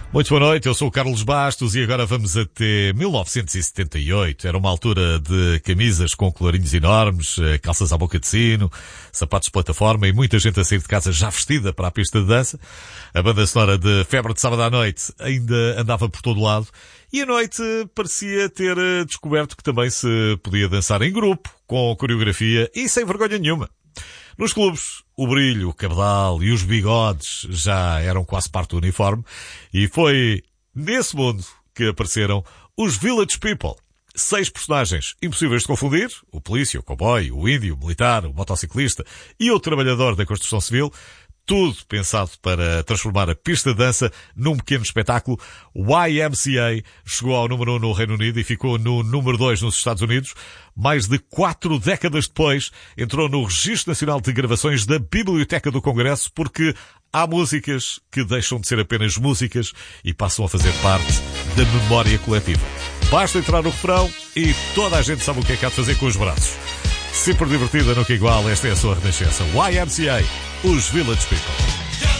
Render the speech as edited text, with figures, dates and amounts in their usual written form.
Muito boa noite, eu sou o Carlos Bastos e agora vamos até 1978. Era uma altura de camisas com colarinhos enormes, calças à boca de sino, sapatos de plataforma e muita gente a sair de casa já vestida para a pista de dança. A banda sonora de Febre de Sábado à Noite ainda andava por todo lado e a noite parecia ter descoberto que também se podia dançar em grupo, com coreografia e sem vergonha nenhuma. Nos clubes, o brilho, o cabedal e os bigodes já eram quase parte do uniforme e foi nesse mundo que apareceram os Village People. 6 personagens impossíveis de confundir, o polícia, o cowboy, o índio, o militar, o motociclista e o trabalhador da construção civil, tudo pensado para transformar a pista de dança num pequeno espetáculo. O YMCA chegou ao número 1 no Reino Unido e ficou no número 2 nos Estados Unidos. Mais de 4 décadas depois, entrou no Registro Nacional de Gravações da Biblioteca do Congresso, porque há músicas que deixam de ser apenas músicas e passam a fazer parte da memória coletiva. Basta entrar no refrão e toda a gente sabe o que é que há de fazer com os braços. Sempre divertida, nunca igual, esta é a sua renascença. YMCA, os Village People.